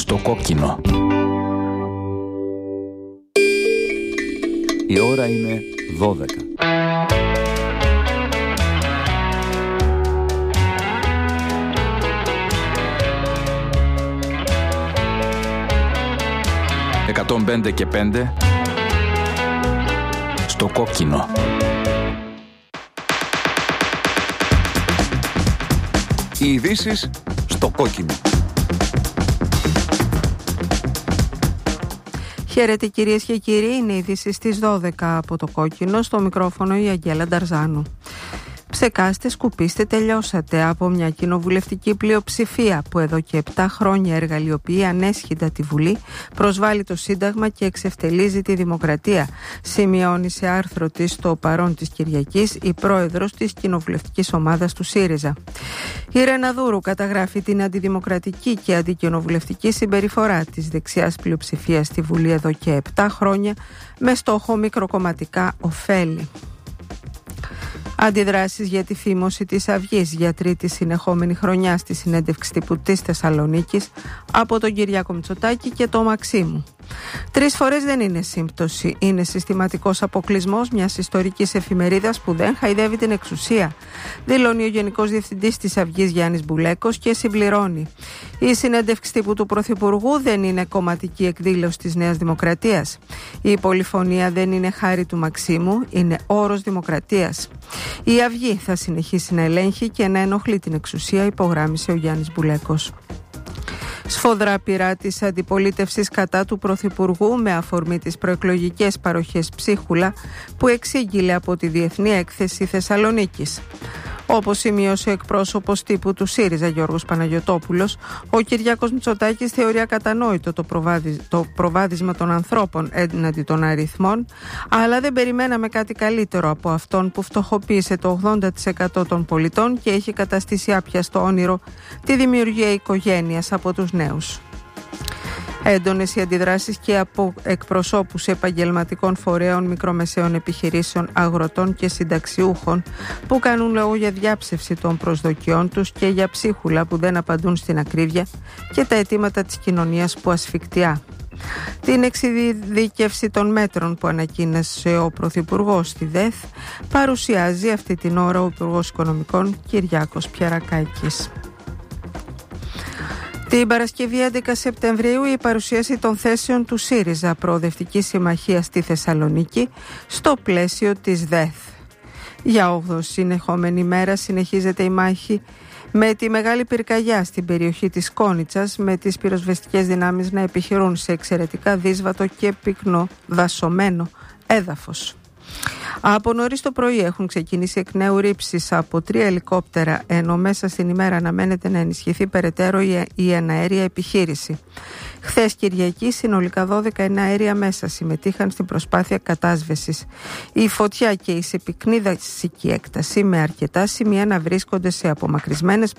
στο κόκκινο. Η ώρα είναι 12. «105 και 5» στο κόκκινο. Οι ειδήσεις στο κόκκινο. Χαίρετε κυρίες και κύριοι, είναι οι ειδήσεις στις 12 από το κόκκινο, στο μικρόφωνο η Αγγέλα Νταρζάνου. Ψεκάστε, σκουπίστε, τελειώσατε από μια κοινοβουλευτική πλειοψηφία που εδώ και 7 χρόνια εργαλειοποιεί ανέσχυντα τη Βουλή, προσβάλλει το Σύνταγμα και εξευτελίζει τη δημοκρατία, σημειώνει σε άρθρο της στο παρόν της Κυριακής η πρόεδρος της κοινοβουλευτικής ομάδας του ΣΥΡΙΖΑ. Η Ρένα Δούρου καταγράφει την αντιδημοκρατική και αντικοινοβουλευτική συμπεριφορά της δεξιάς πλειοψηφίας στη Βουλή εδώ και 7 χρόνια με στόχο μικροκομματικά ωφέλη. Αντιδράσεις για τη φήμωση της Αυγής για τρίτη συνεχόμενη χρονιά στη συνέντευξη τύπου της Θεσσαλονίκης από τον Κυριάκο Μητσοτάκη και τον Μαξίμου. 3 φορές δεν είναι σύμπτωση, είναι συστηματικός αποκλεισμός μιας ιστορικής εφημερίδας που δεν χαϊδεύει την εξουσία, δηλώνει ο Γενικός Διευθυντής της Αυγής Γιάννης Μπουλέκος και συμπληρώνει. Η συνέντευξη τύπου του Πρωθυπουργού δεν είναι κομματική εκδήλωση της Νέας Δημοκρατίας. Η πολυφωνία δεν είναι χάρη του Μαξίμου, είναι όρος δημοκρατίας. Η Αυγή θα συνεχίσει να ελέγχει και να ενοχλεί την εξουσία, υπογράμμισε ο Γιάννης Μπουλέκος. Σφοδρά πειρά της αντιπολίτευσης κατά του Πρωθυπουργού με αφορμή τις προεκλογικές παροχές ψίχουλα που εξήγηλε από τη Διεθνή Έκθεση Θεσσαλονίκης. Όπως σημείωσε ο εκπρόσωπος τύπου του ΣΥΡΙΖΑ Γιώργος Παναγιωτόπουλος, ο Κυριάκος Μητσοτάκης θεωρεί ακατανόητο το προβάδισμα των ανθρώπων έναντι των αριθμών, αλλά δεν περιμέναμε κάτι καλύτερο από αυτόν που φτωχοποίησε το 80% των πολιτών και έχει καταστήσει άπιαστο όνειρο τη δημιουργία οικογένειας από τους νέους. Έντονες οι αντιδράσεις και από εκπροσώπους επαγγελματικών φορέων, μικρομεσαίων επιχειρήσεων, αγροτών και συνταξιούχων που κάνουν λόγο για διάψευση των προσδοκιών τους και για ψίχουλα που δεν απαντούν στην ακρίβεια και τα αιτήματα της κοινωνίας που ασφικτιά. Την εξειδίκευση των μέτρων που ανακοίνωσε ο Πρωθυπουργός στη ΔΕΘ παρουσιάζει αυτή την ώρα ο Υπουργός Οικονομικών Κυριάκος Πιερακάκης. Την Παρασκευή 11 Σεπτεμβρίου η παρουσίαση των θέσεων του ΣΥΡΙΖΑ Προοδευτική Συμμαχία στη Θεσσαλονίκη στο πλαίσιο της ΔΕΘ. Για 8 συνεχόμενη μέρα συνεχίζεται η μάχη με τη μεγάλη πυρκαγιά στην περιοχή της Κόνιτσας, με τις πυροσβεστικές δυνάμεις να επιχειρούν σε εξαιρετικά δύσβατο και πυκνό δασωμένο έδαφος. Από νωρίς το πρωί έχουν ξεκινήσει εκ νέου ρήψεις από 3 ελικόπτερα, ενώ μέσα στην ημέρα αναμένεται να ενισχυθεί περαιτέρω η εναέρια επιχείρηση. Χθες Κυριακή συνολικά 12 εναέρια μέσα συμμετείχαν στην προσπάθεια κατάσβεσης. Η φωτιά και η σε πυκνή δασική έκταση με αρκετά σημεία να βρίσκονται σε απομακρυσμένες